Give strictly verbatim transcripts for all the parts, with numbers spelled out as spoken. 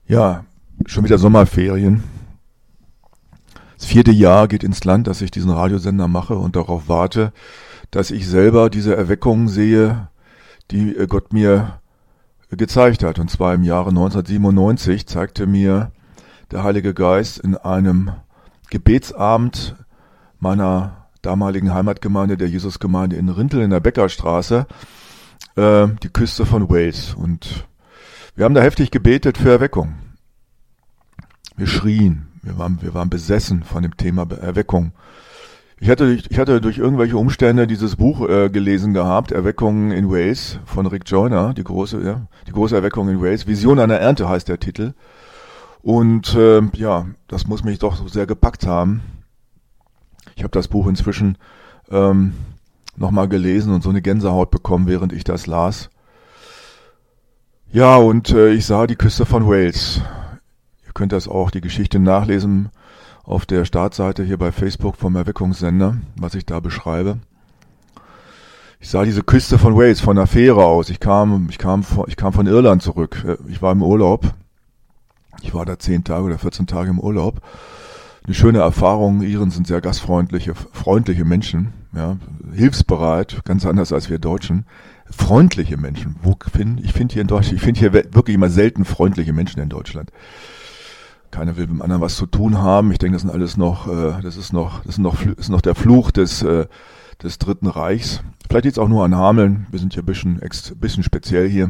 Ja, schon wieder Sommerferien. Das vierte Jahr geht ins Land, dass ich diesen Radiosender mache und darauf warte, dass ich selber diese Erweckung sehe, die Gott mir gezeigt hat. Und zwar im Jahre neunzehnhundertsiebenundneunzig zeigte mir der Heilige Geist in einem Gebetsabend meiner damaligen Heimatgemeinde, der Jesusgemeinde in Rintel in der Bäckerstraße, äh, die Küste von Wales. Und wir haben da heftig gebetet für Erweckung. Wir schrien, wir waren, wir waren besessen von dem Thema Erweckung. Ich hatte, ich hatte durch irgendwelche Umstände dieses Buch äh, gelesen gehabt, Erweckung in Wales von Rick Joyner, die große, ja, die große Erweckung in Wales. Vision einer Ernte heißt der Titel. Und äh, ja, das muss mich doch sehr gepackt haben. Ich habe das Buch inzwischen ähm, nochmal gelesen und so eine Gänsehaut bekommen, während ich das las. Ja, und äh, ich sah die Küste von Wales. Ihr könnt das auch, die Geschichte nachlesen auf der Startseite hier bei Facebook vom Erweckungssender, was ich da beschreibe. Ich sah diese Küste von Wales von der Fähre aus. Ich kam, ich kam, von, ich kam von Irland zurück. Ich war im Urlaub. Ich war da zehn Tage oder vierzehn Tage im Urlaub. Eine schöne Erfahrung. Iren sind sehr gastfreundliche, freundliche Menschen, ja, hilfsbereit, ganz anders als wir Deutschen. Freundliche Menschen. Wo find, ich finde hier in Deutschland, ich finde hier wirklich immer selten freundliche Menschen in Deutschland. Keiner will mit dem anderen was zu tun haben. Ich denke, das sind alles noch, äh, das ist noch, das ist noch, das ist noch der Fluch des, äh, des Dritten Reichs. Vielleicht liegt es auch nur an Hameln. Wir sind hier ein bisschen, ex, bisschen speziell hier.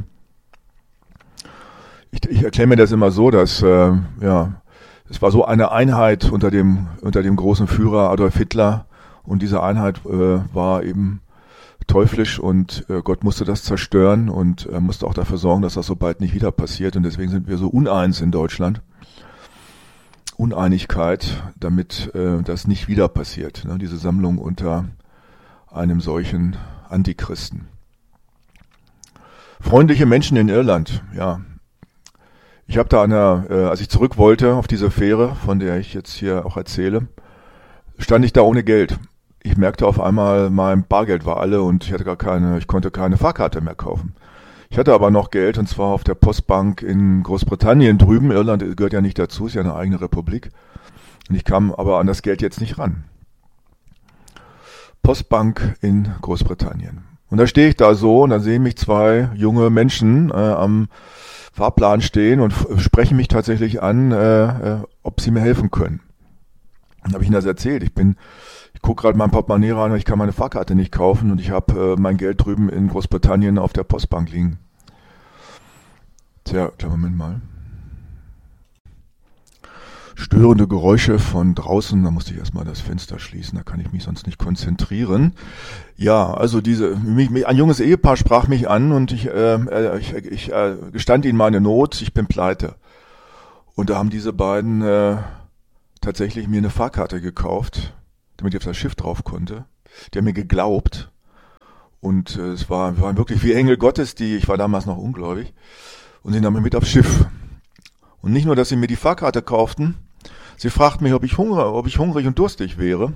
Ich, ich erkläre mir das immer so, dass, äh, ja, es war so eine Einheit unter dem, unter dem großen Führer Adolf Hitler und diese Einheit äh, war eben teuflisch und äh, Gott musste das zerstören und er musste auch dafür sorgen, dass das so bald nicht wieder passiert und deswegen sind wir so uneins in Deutschland. Uneinigkeit, damit äh, das nicht wieder passiert, ne? Diese Sammlung unter einem solchen Antichristen. Freundliche Menschen in Irland, ja. Ich habe da an der, äh, als ich zurück wollte auf diese Fähre, von der ich jetzt hier auch erzähle, stand ich da ohne Geld. Ich merkte auf einmal, mein Bargeld war alle und ich hatte gar keine, ich konnte keine Fahrkarte mehr kaufen. Ich hatte aber noch Geld und zwar auf der Postbank in Großbritannien drüben. Irland gehört ja nicht dazu, ist ja eine eigene Republik. Und ich kam aber an das Geld jetzt nicht ran. Postbank in Großbritannien. Und da stehe ich da so und dann sehen mich zwei junge Menschen äh, am Fahrplan stehen und f- sprechen mich tatsächlich an, äh, äh, ob sie mir helfen können. Dann habe ich ihnen das erzählt. Ich bin, ich gucke gerade mein Portemonnaie rein und ich kann meine Fahrkarte nicht kaufen und ich habe äh, mein Geld drüben in Großbritannien auf der Postbank liegen. Tja, kleinen Moment mal. Störende Geräusche von draußen, da musste ich erstmal das Fenster schließen, da kann ich mich sonst nicht konzentrieren. Ja, also diese, mich, ein junges Ehepaar sprach mich an und ich, äh, ich, ich äh, gestand ihnen meine Not, ich bin pleite. Und da haben diese beiden äh, tatsächlich mir eine Fahrkarte gekauft, damit ich auf das Schiff drauf konnte. Die haben mir geglaubt und äh, es war, waren wirklich wie Engel Gottes, die, ich war damals noch ungläubig, und sie nahmen mich mit aufs Schiff. Und nicht nur, dass sie mir die Fahrkarte kauften, sie fragten mich, ob ich hungrig, ob ich hungrig und durstig wäre.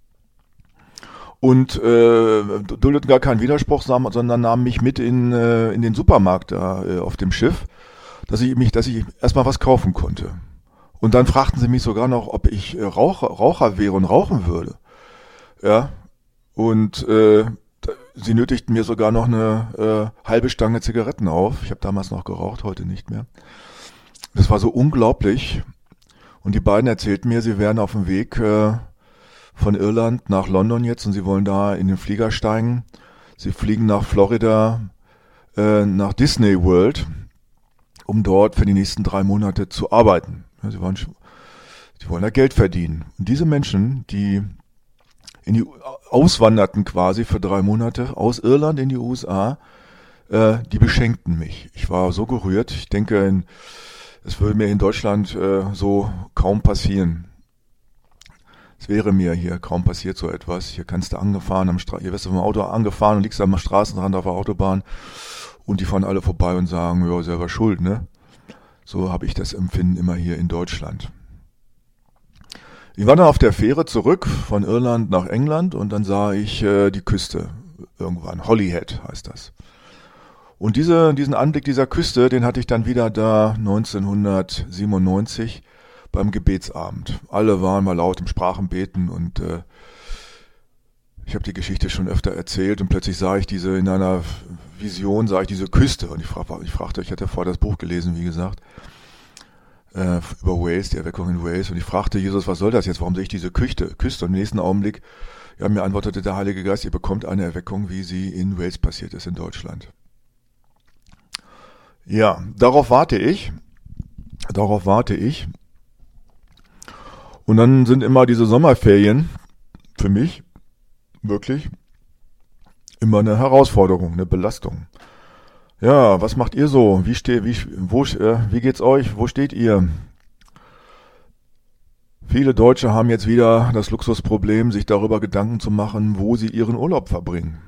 Und äh, duldeten gar keinen Widerspruch, sondern nahmen mich mit in, äh, in den Supermarkt da äh, auf dem Schiff, dass ich mich, dass ich erstmal was kaufen konnte. Und dann fragten sie mich sogar noch, ob ich äh, Raucher, Raucher wäre und rauchen würde. Ja. Und äh, sie nötigten mir sogar noch eine äh, halbe Stange Zigaretten auf. Ich habe damals noch geraucht, heute nicht mehr. Das war so unglaublich. Und die beiden erzählten mir, sie wären auf dem Weg äh, von Irland nach London jetzt und sie wollen da in den Flieger steigen. Sie fliegen nach Florida, äh, nach Disney World, um dort für die nächsten drei Monate zu arbeiten. Ja, sie, waren, sie wollen da Geld verdienen. Und diese Menschen, die in die auswanderten quasi für drei Monate aus Irland in die U S A, äh, die beschenkten mich. Ich war so gerührt. Ich denke, in, es würde mir in Deutschland äh, so kaum passieren. Es wäre mir hier kaum passiert so etwas. Hier kannst du angefahren, am Stra- hier wirst du vom Auto angefahren und liegst am Straßenrand auf der Autobahn und die fahren alle vorbei und sagen, ja, selber schuld, ne? So habe ich das Empfinden immer hier in Deutschland. Ich war dann auf der Fähre zurück von Irland nach England und dann sah ich äh, die Küste irgendwann. Holyhead heißt das. Und diese, diesen Anblick dieser Küste, den hatte ich dann wieder da neunzehnhundertsiebenundneunzig beim Gebetsabend. Alle waren mal laut im Sprachenbeten und äh, ich habe die Geschichte schon öfter erzählt und plötzlich sah ich diese, in einer Vision sah ich diese Küste und ich, frag, ich fragte, ich hatte vorher das Buch gelesen, wie gesagt, äh, über Wales, die Erweckung in Wales, und ich fragte Jesus, was soll das jetzt, warum sehe ich diese Küste, Küste? Und im nächsten Augenblick, ja, mir antwortete der Heilige Geist, ihr bekommt eine Erweckung, wie sie in Wales passiert ist, in Deutschland. Ja, darauf warte ich, darauf warte ich. Und dann sind immer diese Sommerferien für mich wirklich immer eine Herausforderung, eine Belastung. Ja, was macht ihr so? Wie steht, wie, wo, äh, wie geht's euch? Wo steht ihr? Viele Deutsche haben jetzt wieder das Luxusproblem, sich darüber Gedanken zu machen, wo sie ihren Urlaub verbringen.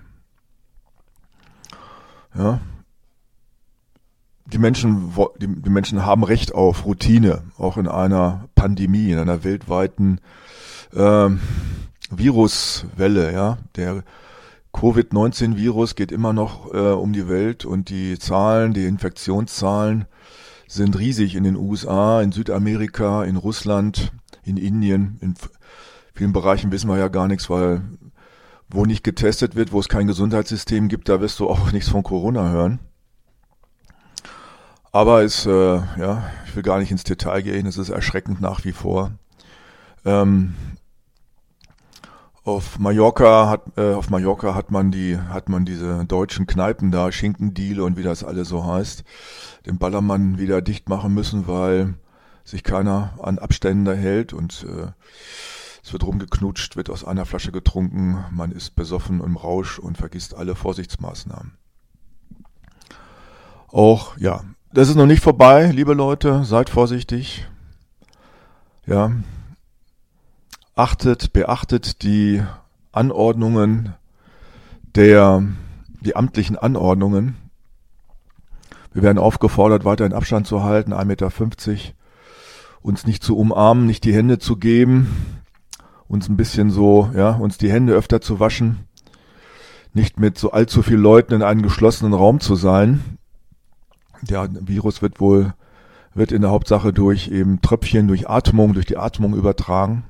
Ja. Die Menschen, die, die Menschen haben Recht auf Routine, auch in einer Pandemie, in einer weltweiten äh, Viruswelle. Ja, der Covid neunzehn Virus geht immer noch äh, um die Welt und die Zahlen, die Infektionszahlen sind riesig in den U S A, in Südamerika, in Russland, in Indien. In vielen Bereichen wissen wir ja gar nichts, weil wo nicht getestet wird, wo es kein Gesundheitssystem gibt, da wirst du auch nichts von Corona hören. Aber es, äh, ja, ich will gar nicht ins Detail gehen, es ist erschreckend nach wie vor. Ähm, auf Mallorca hat, äh, auf Mallorca hat man die, hat man diese deutschen Kneipen da, Schinkendiele und wie das alles so heißt, den Ballermann wieder dicht machen müssen, weil sich keiner an Abstände hält und äh, es wird rumgeknutscht, wird aus einer Flasche getrunken, man ist besoffen im Rausch und vergisst alle Vorsichtsmaßnahmen. Auch, ja, das ist noch nicht vorbei, liebe Leute, seid vorsichtig. Ja, achtet, beachtet die Anordnungen der, die amtlichen Anordnungen. Wir werden aufgefordert, weiterhin Abstand zu halten, ein Meter fünfzig, uns nicht zu umarmen, nicht die Hände zu geben, uns ein bisschen so, ja, uns die Hände öfter zu waschen, nicht mit so allzu vielen Leuten in einem geschlossenen Raum zu sein. Der Virus wird wohl, wird in der Hauptsache durch eben Tröpfchen, durch Atmung, durch die Atmung übertragen.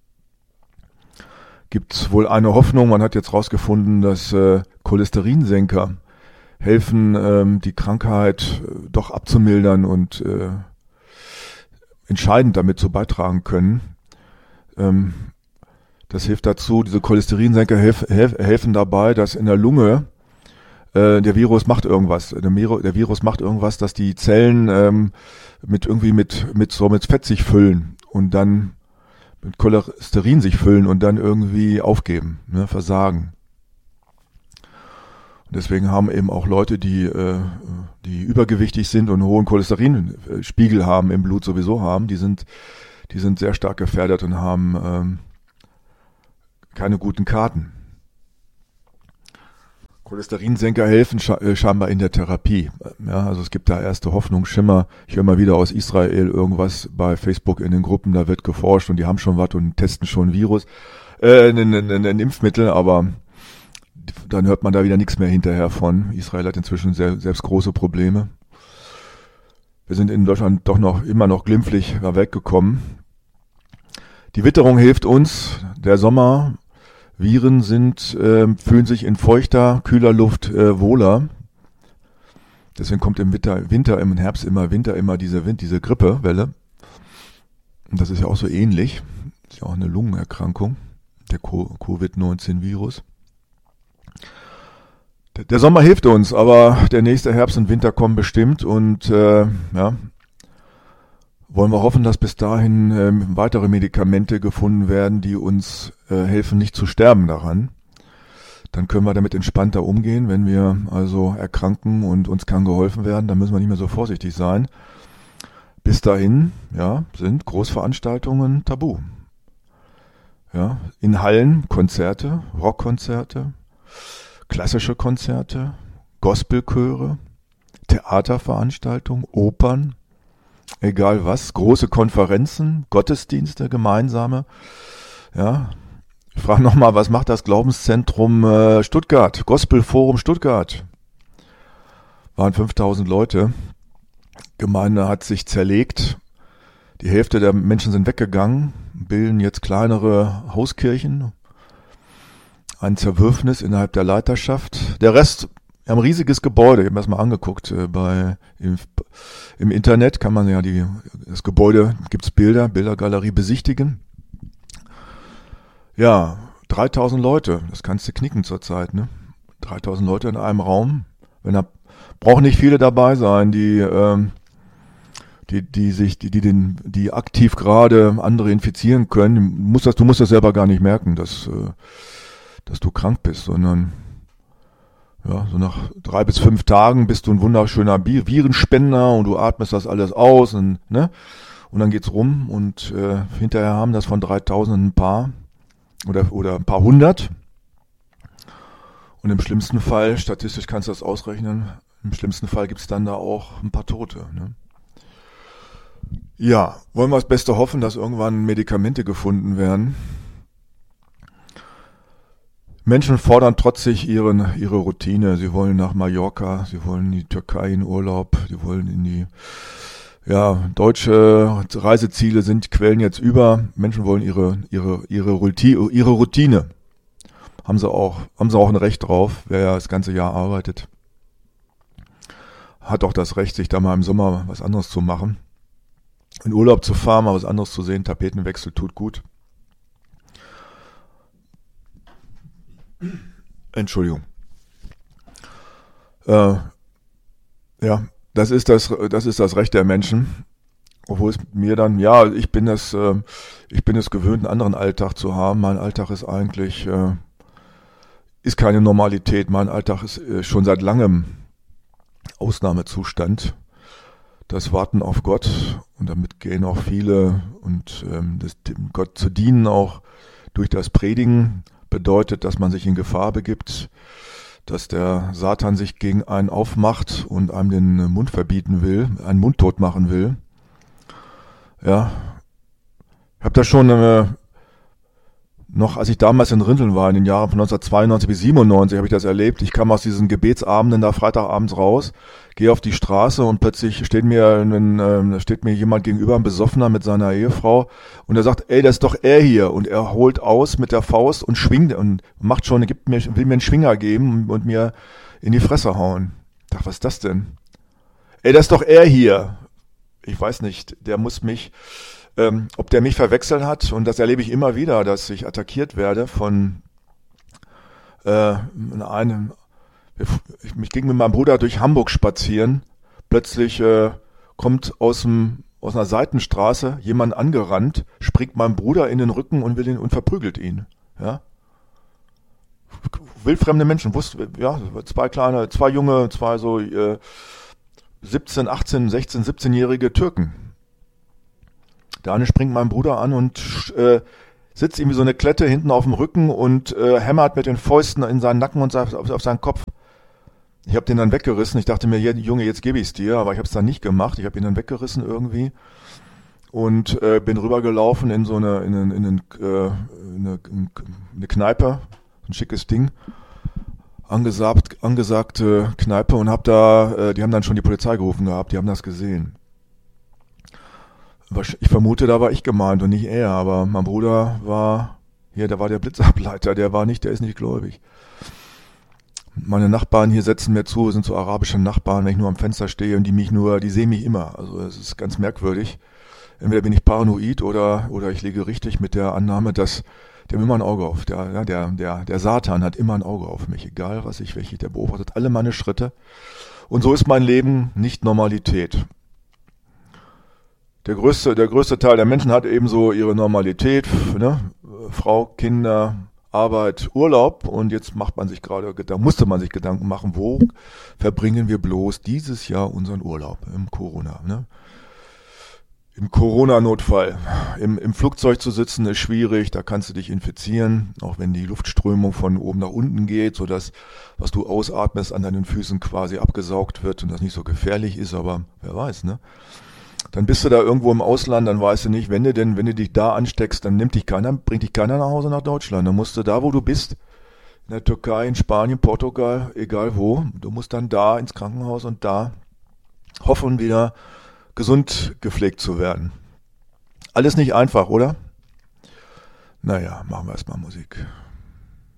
Gibt es wohl eine Hoffnung, man hat jetzt rausgefunden, dass äh, Cholesterinsenker helfen, ähm, die Krankheit äh, doch abzumildern und äh, entscheidend damit zu beitragen können. Ähm, das hilft dazu, diese Cholesterinsenker helf, helf, helfen dabei, dass in der Lunge der Virus macht irgendwas. Der, der Virus macht irgendwas, dass die Zellen ähm, mit irgendwie mit mit so mit Fett sich füllen und dann mit Cholesterin sich füllen und dann irgendwie aufgeben, ne, versagen. Und deswegen haben eben auch Leute, die äh, die übergewichtig sind und einen hohen Cholesterinspiegel haben im Blut sowieso haben, die sind die sind sehr stark gefährdet und haben ähm, keine guten Karten. Cholesterinsenker helfen scheinbar in der Therapie. Ja, also es gibt da erste Hoffnung, Schimmer. Ich höre mal wieder aus Israel irgendwas bei Facebook in den Gruppen, da wird geforscht und die haben schon was und testen schon ein Virus, äh, ein, ein, ein Impfmittel, aber dann hört man da wieder nichts mehr hinterher von. Israel hat inzwischen sehr, selbst große Probleme. Wir sind in Deutschland doch noch immer noch glimpflich weggekommen. Die Witterung hilft uns, der Sommer. Viren sind, äh, fühlen sich in feuchter, kühler Luft äh, wohler. Deswegen kommt im Winter, Winter, im Herbst immer, Winter immer diese, Wind, diese Grippewelle. Und das ist ja auch so ähnlich. Das ist ja auch eine Lungenerkrankung, der Covid neunzehn Virus. Der, der Sommer hilft uns, aber der nächste Herbst und Winter kommen bestimmt und äh, ja, wollen wir hoffen, dass bis dahin ähm, weitere Medikamente gefunden werden, die uns äh, helfen, nicht zu sterben daran. Dann können wir damit entspannter umgehen. Wenn wir also erkranken und uns kann geholfen werden, dann müssen wir nicht mehr so vorsichtig sein. Bis dahin, ja, sind Großveranstaltungen tabu. Ja, in Hallen Konzerte, Rockkonzerte, klassische Konzerte, Gospelchöre, Theaterveranstaltungen, Opern, egal was, große Konferenzen, Gottesdienste, gemeinsame. Ja, ich frage nochmal, was macht das Glaubenszentrum äh, Stuttgart, Gospelforum Stuttgart? waren fünftausend Leute. Gemeinde hat sich zerlegt. Die Hälfte der Menschen sind weggegangen, bilden jetzt kleinere Hauskirchen. Ein Zerwürfnis innerhalb der Leiterschaft. Der Rest, wir haben ein riesiges Gebäude, ich habe mir das mal angeguckt. Äh, bei, im, Im Internet kann man ja die, das Gebäude, gibt's Bilder, Bildergalerie besichtigen. Ja, dreitausend Leute, das kannst du knicken zurzeit, ne? dreitausend Leute in einem Raum. Wenn da, brauchen nicht viele dabei sein, die, ähm, die, die sich, die, die den, die aktiv gerade andere infizieren können. Du musst das, du musst das selber gar nicht merken, dass, äh, dass du krank bist, sondern ja, so nach drei bis fünf Tagen bist du ein wunderschöner Virenspender und du atmest das alles aus und, ne? Und dann geht's rum und äh, hinterher haben das von dreitausend ein paar oder, oder ein paar hundert. Und im schlimmsten Fall, statistisch kannst du das ausrechnen, im schlimmsten Fall gibt's dann da auch ein paar Tote, ne? Ja, wollen wir das Beste hoffen, dass irgendwann Medikamente gefunden werden. Menschen fordern trotzig ihren, ihre Routine. Sie wollen nach Mallorca, sie wollen in die Türkei in Urlaub, sie wollen in die, ja, deutsche Reiseziele sind, quellen jetzt über. Menschen wollen ihre, ihre, ihre Routine, ihre Routine. Haben sie auch, haben sie auch ein Recht drauf, wer ja das ganze Jahr arbeitet. Hat auch das Recht, sich da mal im Sommer was anderes zu machen. In Urlaub zu fahren, mal was anderes zu sehen, Tapetenwechsel tut gut. Entschuldigung. Äh, ja, das ist das, das ist das Recht der Menschen. Obwohl es mir dann, ja, ich bin es, äh, ich bin es gewöhnt, einen anderen Alltag zu haben. Mein Alltag ist eigentlich, äh, ist keine Normalität. Mein Alltag ist äh, schon seit langem Ausnahmezustand. Das Warten auf Gott, und damit gehen auch viele, und ähm, das, dem Gott zu dienen auch durch das Predigen bedeutet, dass man sich in Gefahr begibt, dass der Satan sich gegen einen aufmacht und einem den Mund verbieten will, einen mundtot machen will. Ja, ich habe das schon äh, noch, als ich damals in Rinteln war, in den Jahren von neunzehnhundertzweiundneunzig bis siebenundneunzig, habe ich das erlebt. Ich kam aus diesen Gebetsabenden da Freitagabends raus, gehe auf die Straße und plötzlich steht mir, ein, äh, steht mir jemand gegenüber, ein Besoffener mit seiner Ehefrau, und er sagt, ey, das ist doch er hier, und er holt aus mit der Faust und schwingt und macht schon, gibt mir, will mir einen Schwinger geben und mir in die Fresse hauen. Ich dachte, was ist das denn? Ey, das ist doch er hier. Ich weiß nicht, der muss mich, ähm, ob der mich verwechselt hat, und das erlebe ich immer wieder, dass ich attackiert werde von äh, einem. Ich ging mit meinem Bruder durch Hamburg spazieren. Plötzlich äh, kommt aus dem aus einer Seitenstraße jemand angerannt, springt meinem Bruder in den Rücken und will ihn und verprügelt ihn. Ja, wildfremde Menschen, wusste, ja, zwei kleine, zwei junge, zwei so äh, siebzehn, achtzehn, sechzehn, siebzehnjährige Türken. Der eine springt meinem Bruder an und äh, sitzt ihm wie so eine Klette hinten auf dem Rücken und äh, hämmert mit den Fäusten in seinen Nacken und auf, auf seinen Kopf. Ich habe den dann weggerissen. Ich dachte mir, Junge, jetzt gebe ich es dir, aber ich habe es dann nicht gemacht. Ich habe ihn dann weggerissen irgendwie und äh, bin rübergelaufen in so eine, in, eine, in, eine, äh, in eine, eine Kneipe, ein schickes Ding, angesagt, angesagte Kneipe, und hab da, äh, die haben dann schon die Polizei gerufen gehabt, die haben das gesehen. Ich vermute, da war ich gemeint und nicht er, aber mein Bruder war, hier, der war der Blitzableiter, der war nicht, der ist nicht gläubig. Meine Nachbarn hier setzen mir zu, sind so arabische Nachbarn, wenn ich nur am Fenster stehe, und die mich nur, die sehen mich immer. Also es ist ganz merkwürdig. Entweder bin ich paranoid oder oder ich liege richtig mit der Annahme, dass der hat immer ein Auge auf. Der, ja, der, der, der Satan hat immer ein Auge auf mich, egal was ich, welche, der beobachtet alle meine Schritte. Und so ist mein Leben nicht Normalität. Der größte, der größte Teil der Menschen hat ebenso ihre Normalität, ne? Frau, Kinder, Arbeit, Urlaub, und jetzt macht man sich gerade, da musste man sich Gedanken machen, wo verbringen wir bloß dieses Jahr unseren Urlaub im Corona, ne? Im Corona-Notfall. Im, Im Flugzeug zu sitzen ist schwierig, da kannst du dich infizieren, auch wenn die Luftströmung von oben nach unten geht, sodass was du ausatmest an deinen Füßen quasi abgesaugt wird und das nicht so gefährlich ist, aber wer weiß, ne? Dann bist du da irgendwo im Ausland, dann weißt du nicht, wenn du denn, wenn du dich da ansteckst, dann nimmt dich keiner, bringt dich keiner nach Hause nach Deutschland. Dann musst du da, wo du bist, in der Türkei, in Spanien, Portugal, egal wo. Du musst dann da ins Krankenhaus und da hoffen, wieder gesund gepflegt zu werden. Alles nicht einfach, oder? Naja, machen wir erstmal Musik.